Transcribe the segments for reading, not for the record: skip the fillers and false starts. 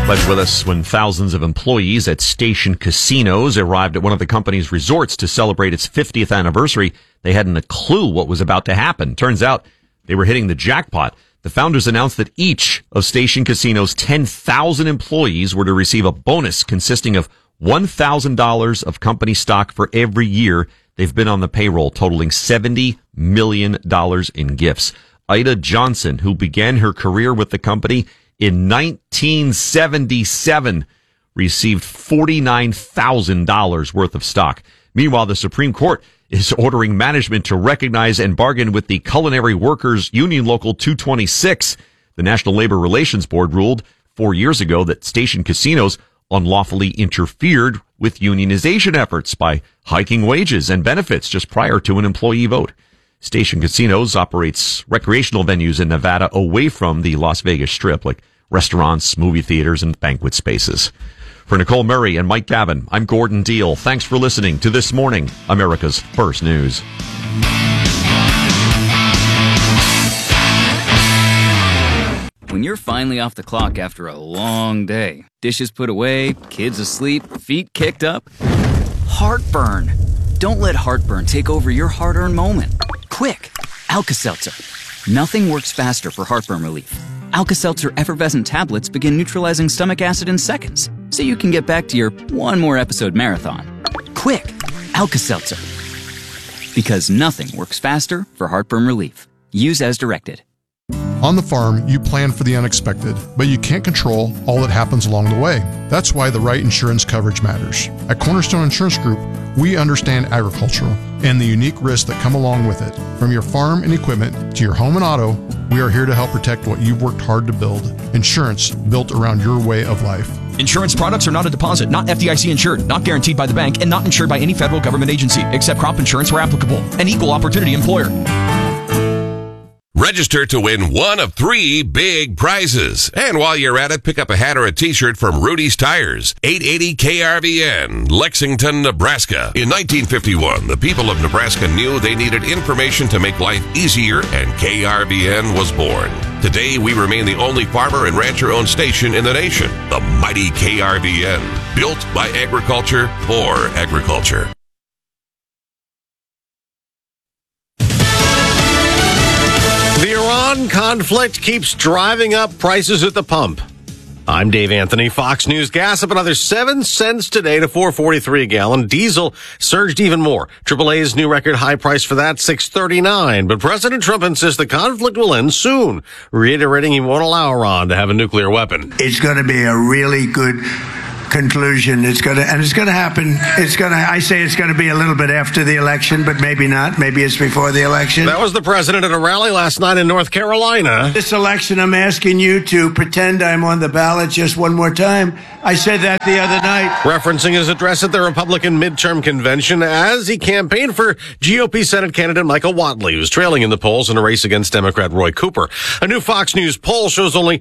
Pledge with us when thousands of employees at Station Casinos arrived at one of the company's resorts to celebrate its 50th anniversary. They hadn't a clue what was about to happen. Turns out they were hitting the jackpot. The founders announced that each of Station Casino's 10,000 employees were to receive a bonus consisting of $1,000 of company stock for every year they've been on the payroll, totaling $70 million in gifts. Ida Johnson, who began her career with the company in 1977, received $49,000 worth of stock. Meanwhile, the Supreme Court is ordering management to recognize and bargain with the Culinary Workers Union Local 226. The National Labor Relations Board ruled 4 years ago that Station Casinos unlawfully interfered with unionization efforts by hiking wages and benefits just prior to an employee vote. Station Casinos operates recreational venues in Nevada away from the Las Vegas Strip, like restaurants, movie theaters, and banquet spaces. For Nicole Murray and Mike Gavin, I'm Gordon Deal. Thanks for listening to This Morning, America's First News. When you're finally off the clock after a long day, dishes put away, kids asleep, feet kicked up, heartburn. Don't let heartburn take over your hard-earned moment. Quick, Alka-Seltzer. Nothing works faster for heartburn relief. Alka-Seltzer effervescent tablets begin neutralizing stomach acid in seconds, so you can get back to your one more episode marathon. Quick, Alka-Seltzer. Because nothing works faster for heartburn relief. Use as directed. On the farm, you plan for the unexpected, but you can't control all that happens along the way. That's why the right insurance coverage matters. At Cornerstone Insurance Group, we understand agriculture and the unique risks that come along with it. From your farm and equipment to your home and auto, we are here to help protect what you've worked hard to build. Insurance built around your way of life. Insurance products are not a deposit, not FDIC insured, not guaranteed by the bank, and not insured by any federal government agency, except crop insurance where applicable. An equal opportunity employer. Register to win one of 3 big prizes. And while you're at it, pick up a hat or a t-shirt from Rudy's Tires, 880 KRVN, Lexington, Nebraska. In 1951, the people of Nebraska knew they needed information to make life easier, and KRVN was born. Today, we remain the only farmer and rancher-owned station in the nation, the mighty KRVN, built by agriculture for agriculture. The Iran conflict keeps driving up prices at the pump. I'm Dave Anthony. Fox News gas up another 7 cents today to $4.43 a gallon. Diesel surged even more. AAA's new record high price for that, $6.39. But President Trump insists the conflict will end soon, reiterating he won't allow Iran to have a nuclear weapon. It's going to be a really good conclusion. It's going to happen. I say it's going to be a little bit after the election, but maybe not. Maybe it's before the election. That was the president at a rally last night in North Carolina. This election, I'm asking you to pretend I'm on the ballot just one more time. I said that the other night. Referencing his address at the Republican midterm convention as he campaigned for GOP Senate candidate Michael Whatley, who's trailing in the polls in a race against Democrat Roy Cooper. A new Fox News poll shows only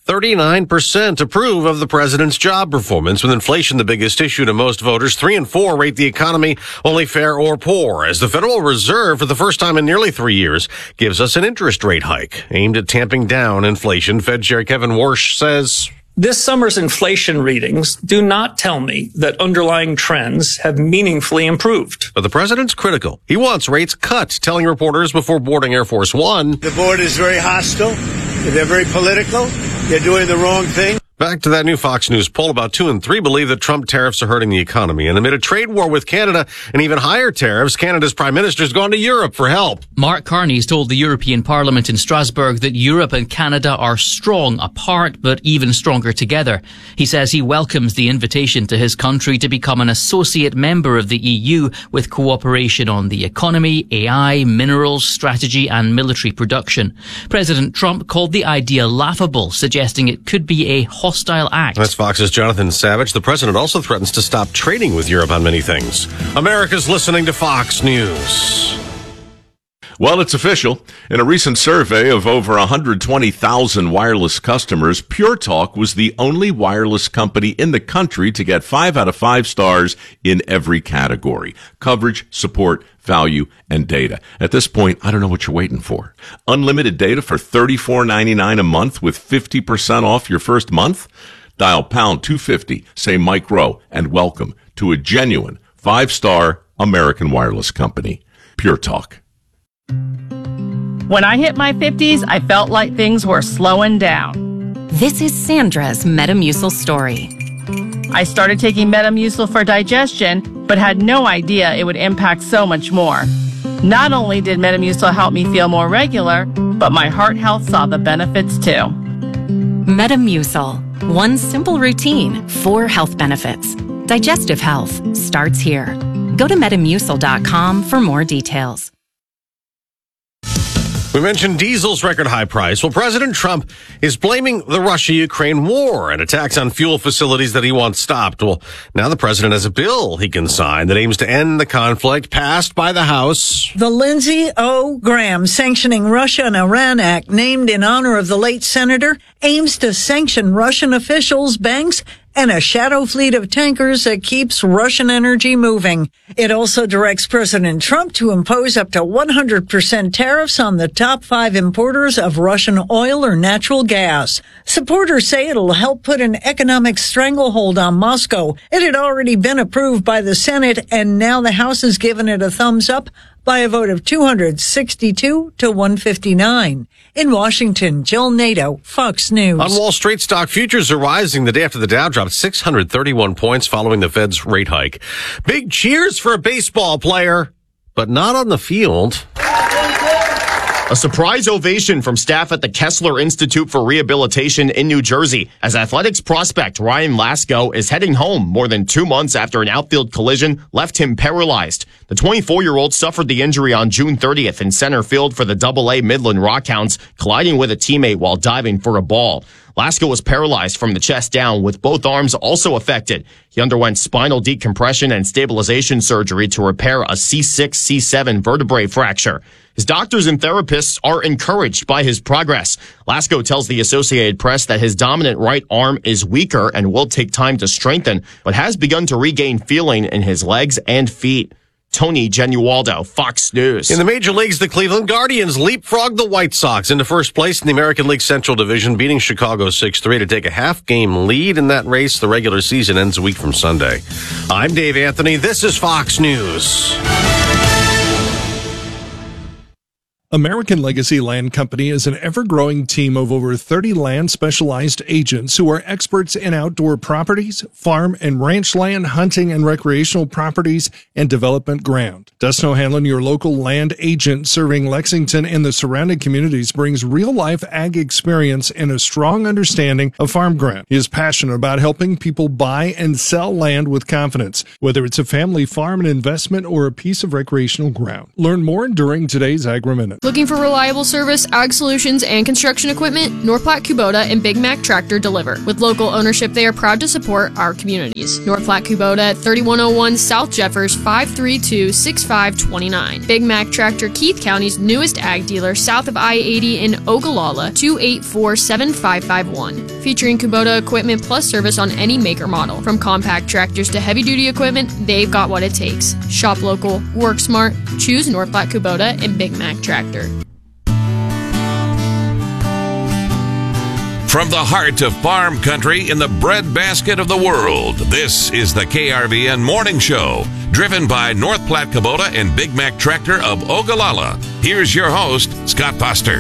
39% approve of the president's job performance, with inflation the biggest issue to most voters. 3 and 4 rate the economy only fair or poor, as the Federal Reserve, for the first time in nearly 3 years, gives us an interest rate hike aimed at tamping down inflation. Fed Chair Kevin Warsh says, this summer's inflation readings do not tell me that underlying trends have meaningfully improved. But the president's critical. He wants rates cut, telling reporters before boarding Air Force One. The board is very hostile. They're very political. They're doing the wrong thing. Back to that new Fox News poll, about 2 and 3 believe that Trump tariffs are hurting the economy. And amid a trade war with Canada and even higher tariffs, Canada's prime minister's gone to Europe for help. Mark Carney's told the European Parliament in Strasbourg that Europe and Canada are strong apart, but even stronger together. He says he welcomes the invitation to his country to become an associate member of the EU with cooperation on the economy, AI, minerals, strategy and military production. President Trump called the idea laughable, suggesting it could be a hostile act. That's Fox's Jonathan Savage. The president also threatens to stop trading with Europe on many things. America's listening to Fox News. Well, it's official. In a recent survey of over 120,000 wireless customers, Pure Talk was the only wireless company in the country to get 5 out of 5 stars in every category: coverage, support, value, and data. At this point, I don't know what you're waiting for. Unlimited data for $34.99 a month with 50% off your first month? Dial pound 250, say Mike Rowe, and welcome to a genuine 5-star American wireless company. Pure Talk. When I hit my 50s, I felt like things were slowing down. This is Sandra's Metamucil story. I started taking Metamucil for digestion, but had no idea it would impact so much more. Not only did Metamucil help me feel more regular, but my heart health saw the benefits too. Metamucil. One simple routine, 4 health benefits. Digestive health starts here. Go to Metamucil.com for more details. We mentioned diesel's record high price. Well, President Trump is blaming the Russia-Ukraine war and attacks on fuel facilities that he wants stopped. Well, now the president has a bill he can sign that aims to end the conflict, passed by the House. The Lindsey O. Graham Sanctioning Russia and Iran Act, named in honor of the late senator, aims to sanction Russian officials, banks, and a shadow fleet of tankers that keeps Russian energy moving. It also directs President Trump to impose up to 100% tariffs on the top 5 importers of Russian oil or natural gas. Supporters say it'll help put an economic stranglehold on Moscow. It had already been approved by the Senate, and now the House has given it a thumbs up by a vote of 262 to 159. In Washington, Jill Nato, Fox News. On Wall Street, stock futures are rising the day after the Dow dropped 631 points following the Fed's rate hike. Big cheers for a baseball player, but not on the field. A surprise ovation from staff at the Kessler Institute for Rehabilitation in New Jersey as Athletics prospect Ryan Lasko is heading home more than 2 months after an outfield collision left him paralyzed. The 24-year-old suffered the injury on June 30th in center field for the AA Midland Rockhounds, colliding with a teammate while diving for a ball. Lasko was paralyzed from the chest down, with both arms also affected. He underwent spinal decompression and stabilization surgery to repair a C6, C7 vertebrae fracture. His doctors and therapists are encouraged by his progress. Lasko tells the Associated Press that his dominant right arm is weaker and will take time to strengthen, but has begun to regain feeling in his legs and feet. Tony Genualdo, Fox News. In the major leagues, the Cleveland Guardians leapfrogged the White Sox into first place in the American League Central Division, beating Chicago 6-3 to take a half-game lead in that race. The regular season ends a week from Sunday. I'm Dave Anthony. This is Fox News. American Legacy Land Company is an ever-growing team of over 30 land-specialized agents who are experts in outdoor properties, farm and ranch land, hunting and recreational properties, and development ground. Dustin O'Hanlon, your local land agent serving Lexington and the surrounding communities, brings real-life ag experience and a strong understanding of farm ground. He is passionate about helping people buy and sell land with confidence, whether it's a family farm, an investment, or a piece of recreational ground. Learn more during today's Agri-Minute. Looking for reliable service, ag solutions, and construction equipment? North Platte Kubota and Big Mac Tractor deliver. With local ownership, they are proud to support our communities. North Platte Kubota at 3101 South Jeffers, 532-6529. Big Mac Tractor, Keith County's newest ag dealer, south of I-80 in Ogallala, 284-7551. Featuring Kubota equipment plus service on any make or model. From compact tractors to heavy-duty equipment, they've got what it takes. Shop local, work smart, choose North Platte Kubota and Big Mac Tractor. From the heart of farm country in the breadbasket of the world, this is the KRVN Morning Show, driven by North Platte Kubota and Big Mac Tractor of Ogallala. Here's your host, Scott Foster.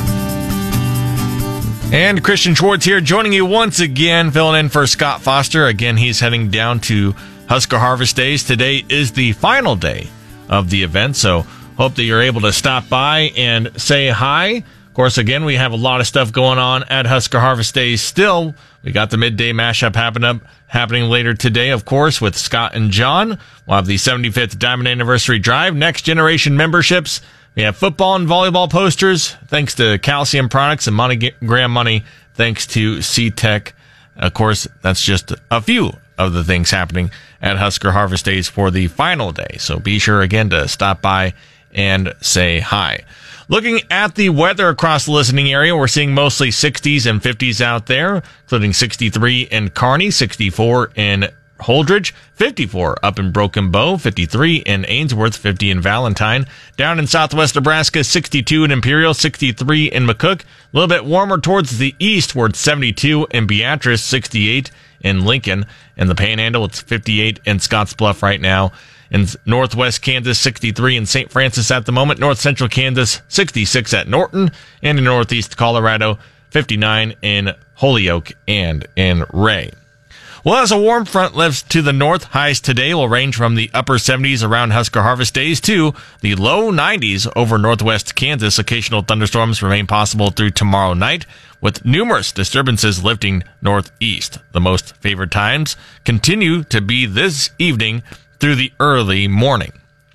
And Christian Schwartz here, joining you once again, filling in for Scott Foster. Again, he's heading down to Husker Harvest Days. Today is the final day of the event, so hope that you're able to stop by and say hi. Of course, again, we have a lot of stuff going on at Husker Harvest Days still. We got the midday mashup happening later today, of course, with Scott and John. We'll have the 75th Diamond Anniversary Drive, Next Generation memberships. We have football and volleyball posters, thanks to Calcium Products and MoneyGram Money, thanks to C-Tech. Of course, that's just a few of the things happening at Husker Harvest Days for the final day. So be sure, again, to stop by and say hi. Looking at the weather across the listening area, we're seeing mostly 60s and 50s out there, including 63 in Kearney, 64 in Holdridge, 54 up in Broken Bow, 53 in Ainsworth, 50 in Valentine. Down in southwest Nebraska, 62 in Imperial, 63 in McCook. A little bit warmer towards the east, where it's 72 in Beatrice, 68 in Lincoln. In the Panhandle, it's 58 in Scottsbluff right now. In northwest Kansas, 63 in St. Francis at the moment. North central Kansas, 66 at Norton. And in northeast Colorado, 59 in Holyoke and in Ray. Well, as a warm front lifts to the north, highs today will range from the upper 70s around Husker Harvest Days to the low 90s over northwest Kansas. Occasional thunderstorms remain possible through tomorrow night, with numerous disturbances lifting northeast. The most favored times continue to be this evening through the early morning.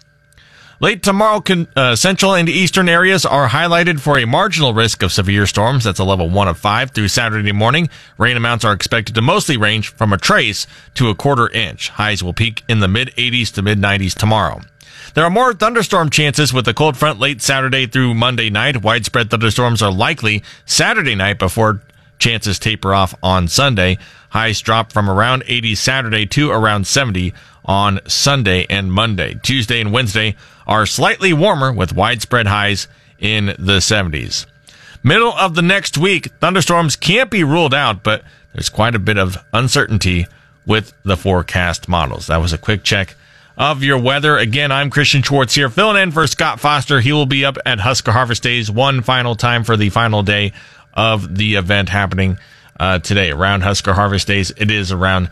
Late tomorrow, central and eastern areas are highlighted for a marginal risk of severe storms. That's a level 1 of 5 through Saturday morning. Rain amounts are expected to mostly range from a trace to a quarter inch. Highs will peak in the mid-80s to mid-90s tomorrow. There are more thunderstorm chances with the cold front late Saturday through Monday night. Widespread thunderstorms are likely Saturday night before chances taper off on Sunday. Highs drop from around 80 Saturday to around 70 on Sunday and Monday. Tuesday and Wednesday are slightly warmer with widespread highs in the 70s. Middle of the next week, thunderstorms can't be ruled out, but there's quite a bit of uncertainty with the forecast models. That was a quick check of your weather. Again, I'm Christian Schwartz here, filling in for Scott Foster. He will be up at Husker Harvest Days one final time for the final day of the event happening today around Husker Harvest Days. It is around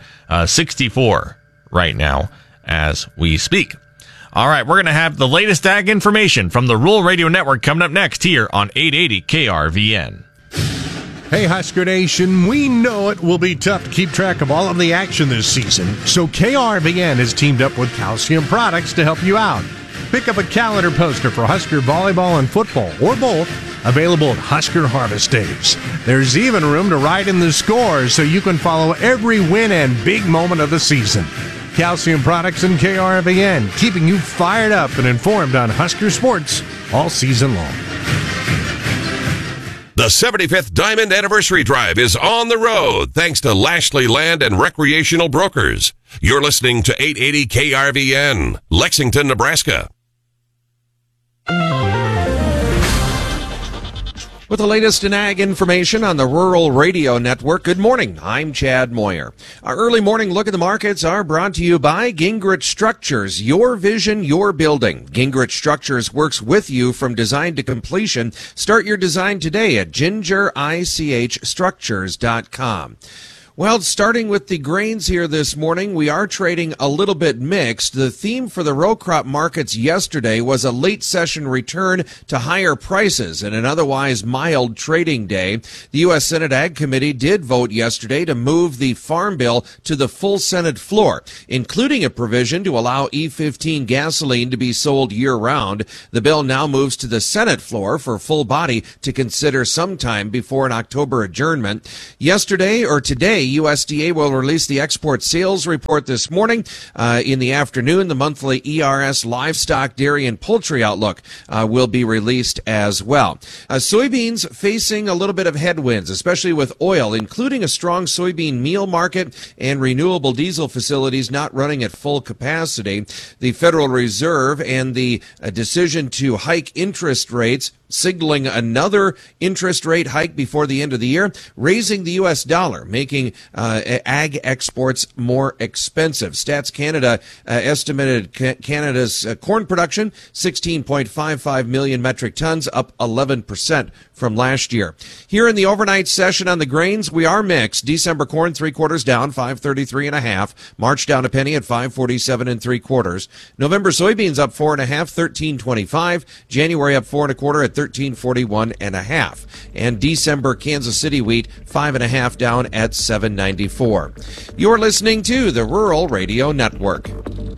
64 right now as we speak. All right, we're going to have the latest ag information from the Rural Radio Network coming up next here on 880 KRVN. Hey, Husker Nation, we know it will be tough to keep track of all of the action this season, so KRVN has teamed up with Calcium Products to help you out. Pick up a calendar poster for Husker volleyball and football, or both, available at Husker Harvest Days. There's even room to write in the scores so you can follow every win and big moment of the season. Calcium Products and KRVN, keeping you fired up and informed on Husker sports all season long. The 75th Diamond Anniversary Drive is on the road thanks to Lashley Land and Recreational Brokers. You're listening to 880 KRVN, Lexington, Nebraska. With the latest in ag information on the Rural Radio Network, good morning. I'm Chad Moyer. Our early morning look at the markets are brought to you by Gingrich Structures. Your vision, your building. Gingrich Structures works with you from design to completion. Start your design today at gingerichstructures.com. Well, starting with the grains here this morning, we are trading a little bit mixed. The theme for the row crop markets yesterday was a late session return to higher prices in an otherwise mild trading day. The U.S. Senate Ag Committee did vote yesterday to move the Farm Bill to the full Senate floor, including a provision to allow E15 gasoline to be sold year-round. The bill now moves to the Senate floor for full body to consider sometime before an October adjournment. Today, USDA will release the export sales report this morning. In the afternoon, the monthly ERS livestock, dairy, and poultry outlook will be released as well. Soybeans facing a little bit of headwinds, especially with oil, including a strong soybean meal market and renewable diesel facilities not running at full capacity. The Federal Reserve and the decision to hike interest rates, signaling another interest rate hike before the end of the year, raising the U.S. dollar, making ag exports more expensive. Stats Canada estimated Canada's corn production 16.55 million metric tons, up 11% from last year. Here in the overnight session on the grains, we are mixed. December corn 3/4 down, 5.33 1/2. March down a penny at 5.47 3/4. November soybeans up 4 1/2, 13.25. January up 4 1/4 at 13.41 1/2. And December Kansas City wheat 5 1/2 down at 7.94. You're listening to the Rural Radio Network.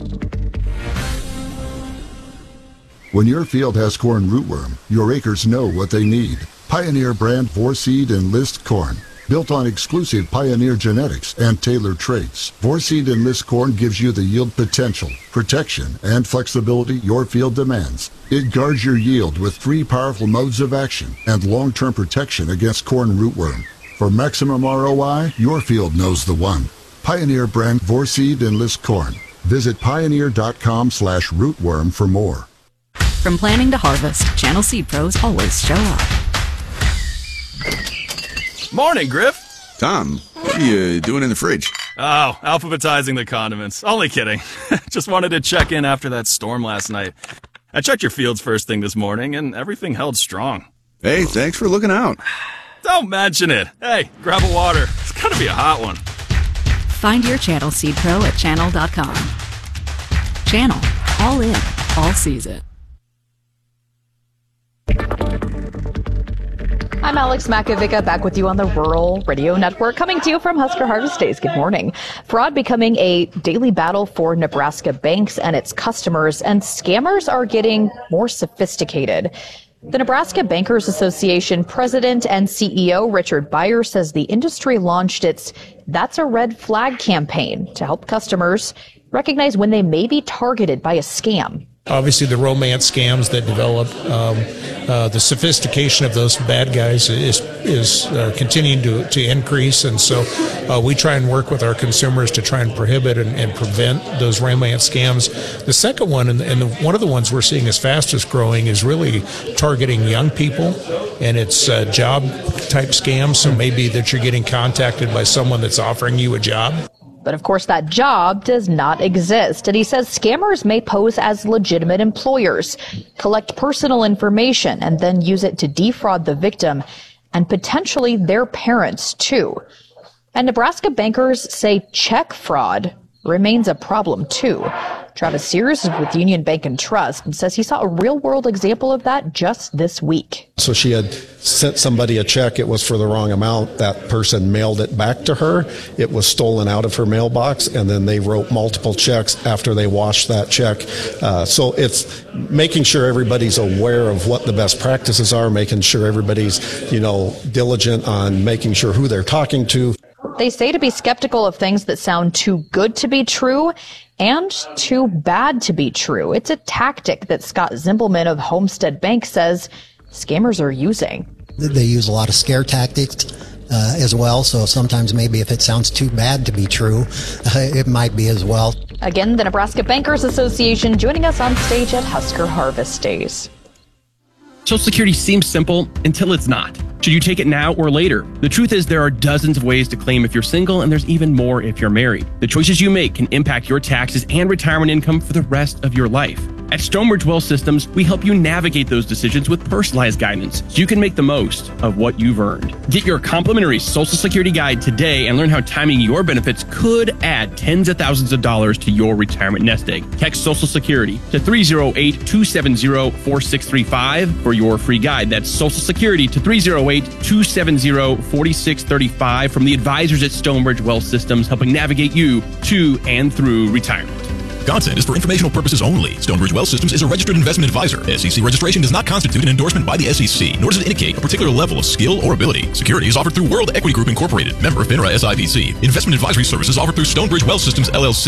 When your field has corn rootworm, your acres know what they need. Pioneer brand 4-Seed Enlist corn. Built on exclusive Pioneer genetics and tailored traits, 4-Seed Enlist corn gives you the yield potential, protection, and flexibility your field demands. It guards your yield with 3 powerful modes of action and long-term protection against corn rootworm. For maximum ROI, your field knows the one. Pioneer brand Vorseed Enlist corn. Visit pioneer.com/rootworm for more. From planning to harvest, Channel Seed Pros always show up. Morning, Griff. Tom, what are you doing in the fridge? Oh, alphabetizing the condiments. Only kidding. Just wanted to check in after that storm last night. I checked your fields first thing this morning, and everything held strong. Hey, thanks for looking out. Don't mention it. Hey, grab a water. It's gotta be a hot one. Find your Channel Seed Pro at channel.com. Channel. All in. All season. I'm Alex Makovica, back with you on the Rural Radio Network, coming to you from Husker Harvest Days. Good morning. Fraud becoming a daily battle for Nebraska banks and its customers, and scammers are getting more sophisticated. The Nebraska Bankers Association president and CEO Richard Beyer says the industry launched its That's a Red Flag campaign to help customers recognize when they may be targeted by a scam. Obviously, the romance scams that develop, the sophistication of those bad guys is continuing to increase, and so we try and work with our consumers to try and prohibit and prevent those romance scams. The second one, and one of the ones we're seeing as fastest growing, is really targeting young people, and it's job type scams. So maybe that you're getting contacted by someone that's offering you a job. But of course, that job does not exist. And he says scammers may pose as legitimate employers, collect personal information, and then use it to defraud the victim and potentially their parents, too. And Nebraska bankers say check fraud remains a problem, too. Travis Sears is with Union Bank and Trust and says he saw a real-world example of that just this week. So she had sent somebody a check. It was for the wrong amount. That person mailed it back to her. It was stolen out of her mailbox, and then they wrote multiple checks after they washed that check. So it's making sure everybody's aware of what the best practices are, making sure everybody's, diligent on making sure who they're talking to. They say to be skeptical of things that sound too good to be true and too bad to be true. It's a tactic that Scott Zimbelman of Homestead Bank says scammers are using. They use a lot of scare tactics as well, so sometimes maybe if it sounds too bad to be true, it might be as well. Again, the Nebraska Bankers Association joining us on stage at Husker Harvest Days. Social Security seems simple until it's not. Should you take it now or later? The truth is there are dozens of ways to claim if you're single, and there's even more if you're married. The choices you make can impact your taxes and retirement income for the rest of your life. At Stonebridge Wealth Systems, we help you navigate those decisions with personalized guidance so you can make the most of what you've earned. Get your complimentary Social Security guide today and learn how timing your benefits could add tens of thousands of dollars to your retirement nest egg. Text Social Security to 308-270-4635 for your free guide. That's Social Security to 308-270-4635 from the advisors at Stonebridge Wealth Systems, helping navigate you to and through retirement. Content is for informational purposes only. Stonebridge Wealth Systems is a registered investment advisor. SEC registration does not constitute an endorsement by the SEC, nor does it indicate a particular level of skill or ability. Security is offered through World Equity Group Incorporated, member of FINRA SIPC. Investment advisory services offered through Stonebridge Wealth Systems LLC.